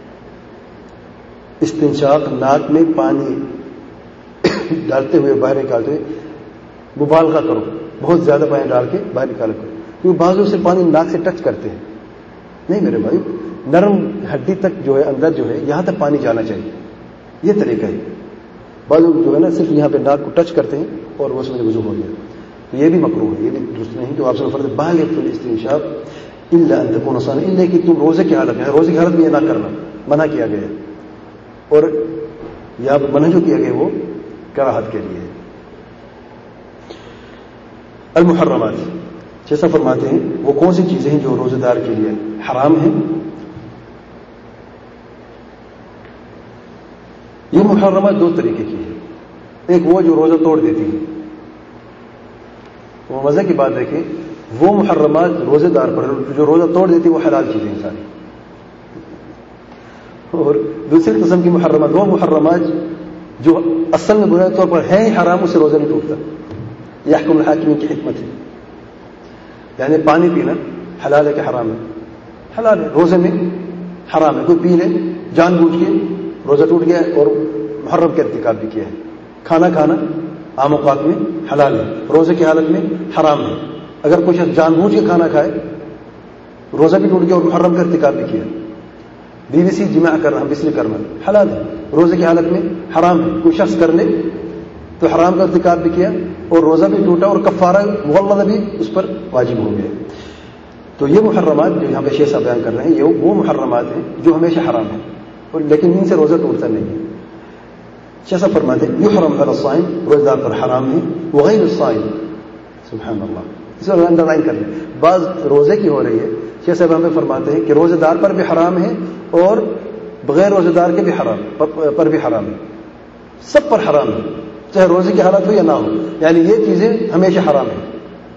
استنشاق, ناک میں پانی ڈالتے ہوئے باہر نکالتے ہوئے مبالغہ کرو, بہت زیادہ پانی ڈال کے باہر نکالا کرو, کیونکہ بعض سے پانی ناک سے ٹچ کرتے ہیں. نہیں میرے بھائی, نرم ہڈی تک جو ہے, اندر جو ہے, یہاں تک پانی جانا چاہیے, یہ طریقہ ہے. بعض لوگ جو ہے نا صرف یہاں پہ ناک کو ٹچ کرتے ہیں اور وہ اس میں وضو ہو گیا, تو یہ بھی مکروہ ہے, یہ بھی درست نہیں. تو آپ سے فرض بالغ فی الاستنشاق الا ان تكون صائما, الا کہ تم روزے کی حالت میں, روزے کی حالت میں یہ نہ کرنا منع کیا گیا ہے, اور یہاں پر منع جو کیا گیا وہ کراہت کے لیے ہے. المحرمات, جیسا فرماتے ہیں وہ کون سی چیزیں ہیں جو روزہ دار کے لیے حرام ہیں. یہ محرمات دو طریقے کی ہیں. ایک وہ جو روزہ توڑ دیتی ہے, وہ مزے کی بات دیکھیں, وہ محرمات روزے دار پر جو روزہ توڑ دیتی ہے وہ حلال چیزیں ہیں ساری. اور دوسری قسم کی محرمات وہ محرمات جو اصل میں بنیادی طور پر ہیں ہی حرام, اس سے روزہ نہیں ٹوٹتا. یہ حکم الحاکمین کی حکمت ہے. یعنی پانی پینا حلال ہے کہ حرام ہے؟ حلال ہے. روزے میں حرام ہے, کوئی پی لے جان بوجھ کے, روزہ ٹوٹ گیا اور محرم کا ارتکاب بھی کیا ہے. کھانا کھانا عام اوقات میں حلال ہے, روزے کی حالت میں حرام ہے. اگر کوئی شخص جان بوجھ کے کھانا کھائے, روزہ بھی ٹوٹ گیا اور محرم کا ارتکاب بھی کیا. بیوی سے جماع کرنا, بسری کرنا حلال ہے, روزے کی حالت میں حرام ہے. کوئی شخص کر لے تو حرام کا ارتکاب بھی کیا اور روزہ بھی ٹوٹا اور کفارہ مغلظہ بھی اس پر واجب ہو گیا. تو یہ محرمات جو یہاں پہ شیخ صاحب بیان کر رہے ہیں, یہ وہ محرمات ہیں جو ہمیشہ حرام ہیں, اور لیکن ان سے روزہ ٹوٹتا نہیں ہے. شیخ صاحب فرماتے ہیں یحرم علی الصائم, روزہ دار پر حرام ہے, وغیر الصائم, سبحان اللہ, اس کو انڈر لائن کر لیں, بعض روزے کی ہو رہی ہے. شیخ صاحب ہمیں فرماتے ہیں کہ روزے دار پر بھی حرام ہے اور بغیر روزے دار کے بھی حرام پر بھی حرام ہے, سب پر حرام ہے, چاہے روزے کی حالت ہو یا نہ ہو. یعنی یہ چیزیں ہمیشہ حرام ہیں.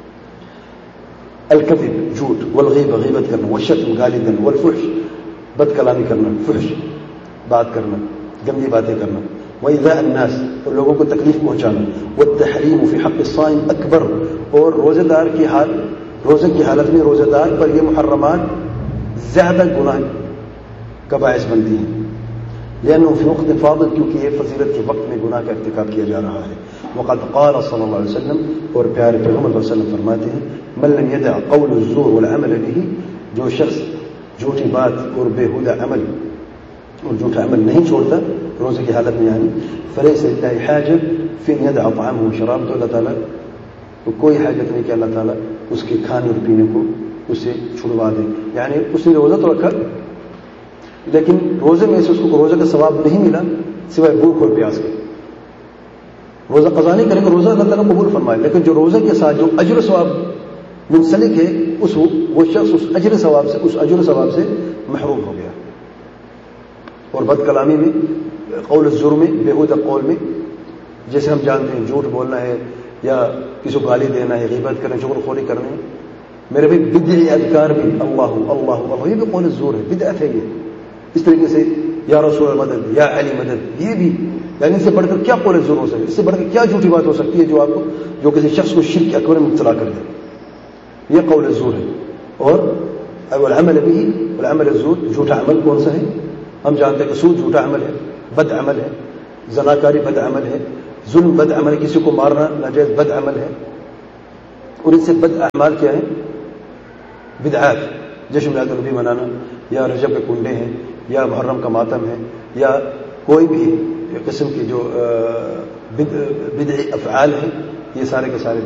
الکذب, جھوٹ, والغیبہ, غیبت کرنا, والشتم, گالی دینا, والفحش, بد کلامی کرنا, فحش بات کرنا, گندی باتیں کرنا, وإيذاء الناس, اور لوگوں کو تکلیف پہنچانا, والتحریم فی حق الصائم اکبر, اور روزے دار کی روزے کی حالت میں روزے دار پر یہ محرمات زیادہ گناہ کا باعث بنتی ہیں. لأنه في وقت فاضل, کیونکہ یہ فضیلت کے وقت میں گناہ کا ارتکاب کیا جا رہا ہے. وقد قال صلی اللہ علیہ وسلم, اور پیارے پیغمبر صلی اللہ علیہ وسلم فرماتے ہیں من لم يدع قول الزور والعمل به, جو شخص جھوٹی بات اور بیہودہ عمل اور جھوٹا عمل نہیں چھوڑتا روزے کی حالت میں, یعنی فليس لله حاجة في ان يدع طعامه وشرابه, تو اللہ تعالیٰ کو کوئی حاجت نہیں کہ اللہ تعالیٰ اس کے کھانے اور پینے کو اسے چھڑوا دے. یعنی اس نے روزہ تو رکھا لیکن روزے میں سے اس کو روزے کا ثواب نہیں ملا سوائے بھوک اور پیاس کے. روزہ قضا نہیں کرے گا, روزہ اللہ تعالیٰ قبول فرمائے, لیکن جو روزے کے ساتھ جو اجر و ثواب منسلک ہے وہ شخص اس اجر و ثواب سے محروم ہو گیا. اور بد کلامی میں, قول الزور میں, بیہودہ قول میں, جیسے ہم جانتے ہیں جھوٹ بولنا ہے, یا کسی کو گالی دینا ہے، غیبت کرنا، چغل خوری کرنا ہے، میرے بھائی بدعی اذکار بھی اللہ اللہ اللہ یہ بھی قول الزور ہے، بدعت ہے یہ. اس طریقے سے یا رسول اللہ مدد، یا علی مدد، یہ بھی یعنی اس سے بڑھ کر کیا قول الزور ہو سکتا ہے، اس سے بڑھ کر کیا جھوٹی بات ہو سکتی ہے جو آپ کو جو کسی شخص کو شرک اکبر میں مبتلا کر دے. یہ قول الزور ہے. اور العمل بھی العمل الزور، جھوٹا عمل کون سا ہے؟ ہم جانتے ہیں کہ سود جھوٹا عمل ہے، بد عمل ہے، زناکاری بد عمل ہے، ظلم بد عمل ہے، کسی کو مارنا ناجائز بد عمل ہے. اور ان سے بد اعمال کیا ہیں؟ بدعات. جشن میلاد النبی منانا، یا رجب کے کنڈے ہیں، یا محرم کا ماتم ہے، یا کوئی بھی قسم کی جو بدعی افعال ہیں، یہ سارے کے سارے